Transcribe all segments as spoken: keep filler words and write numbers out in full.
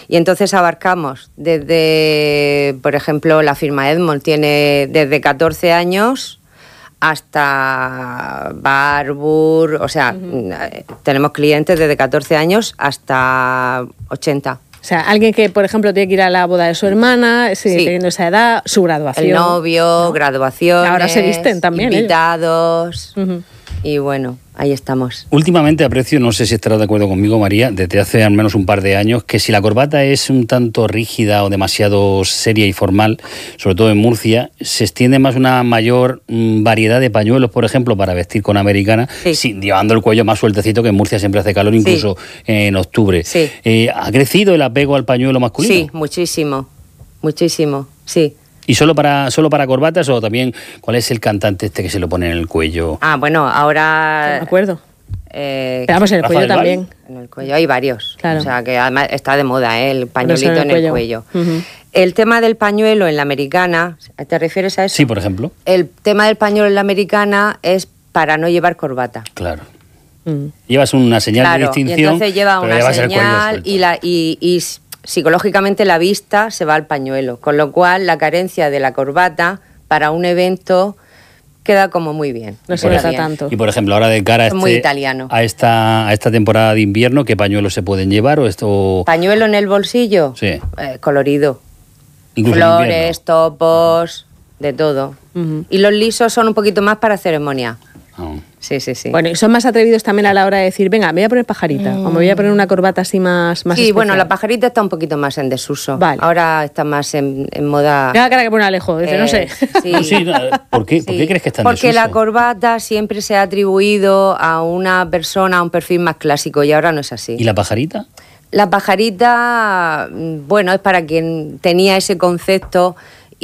Y entonces abarcamos desde, por ejemplo, la firma Edmond tiene desde catorce años hasta Barbour, o sea, uh-huh. tenemos clientes desde catorce años hasta ochenta. O sea, alguien que, por ejemplo, tiene que ir a la boda de su hermana, sigue sí. teniendo esa edad, su graduación. El novio, ¿no? Graduaciones. Ahora se visten también. Invitados. Uh-huh. Y bueno, ahí estamos. Últimamente aprecio, no sé si estarás de acuerdo conmigo, María, desde hace al menos un par de años, que si la corbata es un tanto rígida o demasiado seria y formal, sobre todo en Murcia, se extiende más una mayor mmm, variedad de pañuelos, por ejemplo, para vestir con americana, sí. Sí, llevando el cuello más sueltecito, que en Murcia siempre hace calor, incluso sí. en octubre. Sí. Eh, ¿Ha crecido el apego al pañuelo masculino? Sí, muchísimo, muchísimo, sí. ¿Y solo para solo para corbatas o también cuál es el cantante este que se lo pone en el cuello? Ah, bueno, ahora... No me acuerdo. Eh, Pero vamos, en el cuello también. En el cuello hay varios. Claro. O sea, que además está de moda, ¿eh? El pañuelito en el, en el cuello. cuello. Uh-huh. El tema del pañuelo en la americana, ¿te refieres a eso? Sí, por ejemplo. El tema del pañuelo en la americana es para no llevar corbata. Claro. Mm. Llevas una señal claro, de distinción. Y entonces lleva una señal y la y, y psicológicamente la vista se va al pañuelo, con lo cual la carencia de la corbata para un evento queda como muy bien. No se nota tanto. Y por ejemplo, ahora de cara a, muy este, italiano. a, esta, a esta temporada de invierno, ¿qué pañuelos se pueden llevar? O esto... ¿Pañuelo en el bolsillo? Sí. Eh, colorido. Incluso flores, topos, de todo. Uh-huh. Y los lisos son un poquito más para ceremonia. Oh. Sí, sí, sí. Bueno, y son más atrevidos también a la hora de decir, venga, me voy a poner pajarita, mm. o me voy a poner una corbata así más, más Sí, especial. Bueno, la pajarita está un poquito más en desuso. Vale. Ahora está más en, en moda... Mira la cara que pone Alejo, dice, eh, no sé. Sí. Sí, ¿por qué? Sí. ¿Por qué crees que está en Porque desuso? la corbata siempre se ha atribuido a una persona, a un perfil más clásico, y ahora no es así. ¿Y la pajarita? La pajarita, bueno, es para quien tenía ese concepto...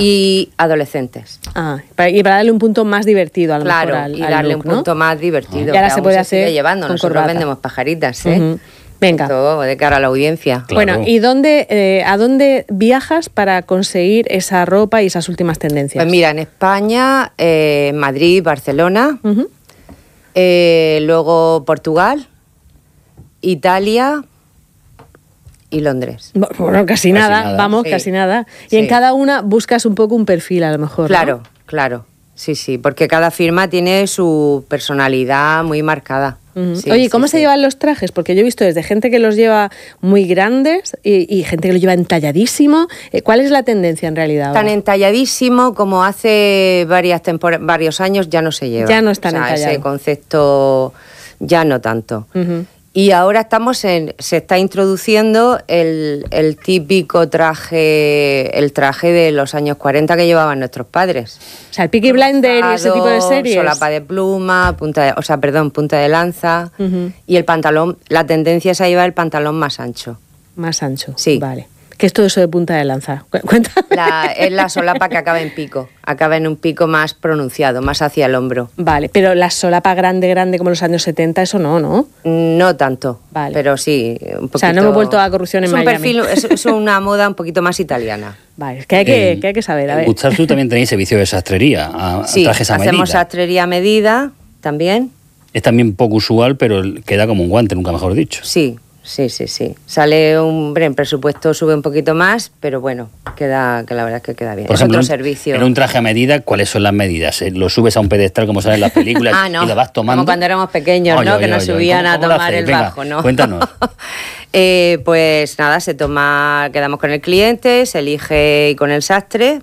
y adolescentes. Ah, y para darle un punto más divertido a lo claro, mejor al, y darle al look, un punto ¿no? más divertido. Y ahora se puede se hacer llevando. con Nosotros corbata. Vendemos pajaritas, ¿eh? Uh-huh. Venga. Todo de cara a la audiencia. Claro. Bueno, ¿y dónde, eh, a dónde viajas para conseguir esa ropa y esas últimas tendencias? Pues mira, en España, eh, Madrid, Barcelona, uh-huh. eh, luego Portugal, Italia... y Londres. Bueno, casi, casi nada, nada, vamos, sí, casi nada. Y sí. En cada una buscas un poco un perfil, a lo mejor, Claro, ¿no? claro, sí, sí, porque cada firma tiene su personalidad muy marcada. Uh-huh. Sí, Oye, sí, ¿cómo sí. se llevan los trajes? Porque yo he visto desde gente que los lleva muy grandes y, y gente que los lleva entalladísimo. ¿Cuál es la tendencia en realidad ahora? Tan entalladísimo como hace varias tempor- varios años ya no se lleva. Ya no es tan o sea, entallado. Ese concepto ya no tanto. Uh-huh. Y ahora estamos en, se está introduciendo el, el típico traje, el traje de los años cuarenta que llevaban nuestros padres. O sea, el Peaky Blinders y ese tipo de series. Solapa de pluma, punta de, o sea, perdón, punta de lanza. Uh-huh. Y el pantalón, la tendencia es a llevar el pantalón más ancho. Más ancho, sí. Vale. ¿Qué es todo eso de punta de lanza? Cuenta. La, es la solapa que acaba en pico, acaba en un pico más pronunciado, más hacia el hombro. Vale, pero la solapa grande, grande como los años setenta, eso no, ¿no? No tanto, vale. Pero sí, un poquito... O sea, no hemos vuelto a corrupción en es un Miami. Perfil, es, es una moda un poquito más italiana. Vale, es que hay que, eh, que, hay que saber, a ver. En Gutsalzu también tenéis servicio de sastrería, a, sí, trajes a medida. hacemos sastrería a medida también. Es también poco usual, pero queda como un guante, nunca mejor dicho. Sí. Sí, sí, sí. Sale un... Hombre, en presupuesto sube un poquito más, pero bueno, queda, que la verdad es que queda bien. Por es ejemplo, otro en, servicio. En un traje a medida, ¿cuáles son las medidas? ¿Lo subes a un pedestal como salen en las películas ah, no. y lo vas tomando? Como cuando éramos pequeños, oye, ¿no? Oye, que nos oye, subían ¿cómo, a cómo tomar el Venga, bajo, ¿no? Cuéntanos. eh, pues nada, se toma... Quedamos con el cliente, se elige con el sastre...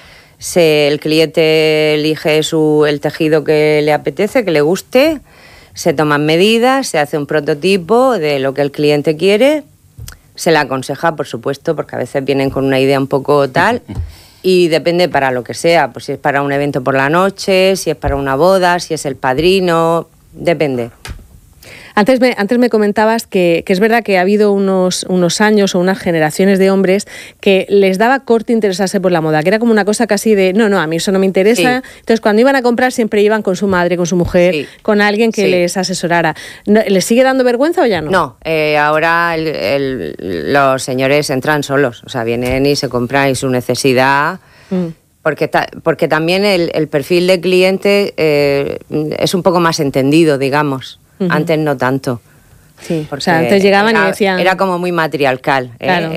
Se, el cliente elige su, el tejido que le apetece, que le guste... Se toman medidas, se hace un prototipo de lo que el cliente quiere, se le aconseja, por supuesto, porque a veces vienen con una idea un poco tal, y depende para lo que sea, pues si es para un evento por la noche, si es para una boda, si es el padrino, depende. Antes me, antes me comentabas que, que es verdad que ha habido unos, unos años o unas generaciones de hombres que les daba corte interesarse por la moda, que era como una cosa casi de, no, no, a mí eso no me interesa. Sí. Entonces, cuando iban a comprar siempre iban con su madre, con su mujer, sí. con alguien que sí. les asesorara. ¿Les sigue dando vergüenza o ya no? No, eh, ahora el, el, los señores entran solos, o sea, vienen y se compran y su necesidad... Mm. Porque, ta, porque también el, el perfil de cliente eh, es un poco más entendido, digamos. Uh-huh. Antes no tanto. Sí, o sea, antes llegaban era, y decían... Era como muy matriarcal, ¿eh? Claro.